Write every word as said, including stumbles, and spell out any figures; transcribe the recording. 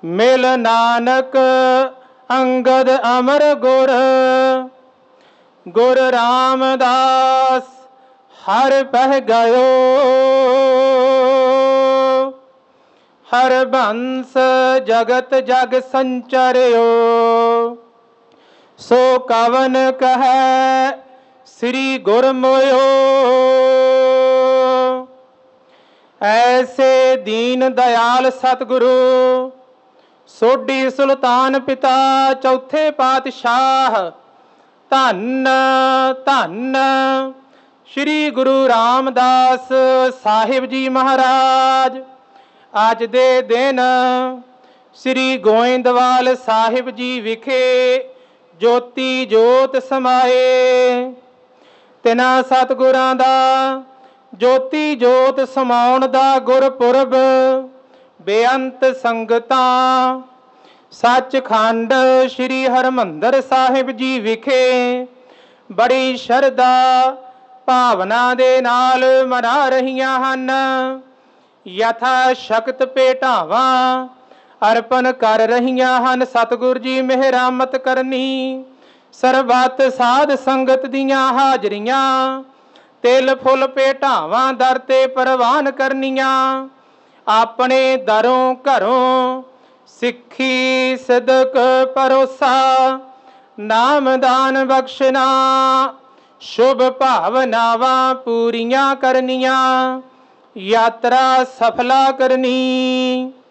मिल नानक अंगद अमर गुर। गुर रामदास हर पह गयो, हर बंस जगत जग संचरियो। सो कवन कहे श्री गुर मोयो, ऐसे दीन दयाल सतगुरु सोढी सुल्तान पिता चौथे पातशाह धन धन श्री गुरु रामदास साहिब जी महाराज। अज दे दिन श्री गोइंदवाल साहिब जी विखे ज्योति जोत समाए। तिना सतगुरां दा ज्योति जोत समाउण दा गुरपुरब बेअंत संगतां सचखंड श्री हरमंदर साहिब जी विखे बड़ी शरधा भावना दे नाल मना रहीआं हन। यथा शक्त भेटावां अर्पण कर रहीआं हन। सतगुर जी मेहरामत करनी, सरबत साध संगत दियां हाजरियां, तिल फुल भेटावां दर ते परवान करनियां। अपने दरों घरों सिक्खी सिदक भरोसा, नाम दान बख्शना, शुभ भावनावां पूरियां करनियां, यात्रा सफला करनी।